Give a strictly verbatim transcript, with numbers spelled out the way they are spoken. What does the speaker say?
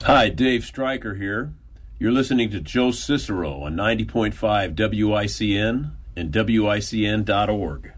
Hi, Dave Stryker here. You're listening to Joe Cicero on ninety point five W I C N and W I C N dot org.